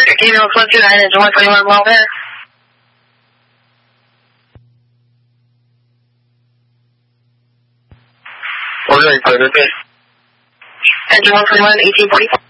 Gabriel 129 and 121 Welfare. Order 800. Engine 121, 1840.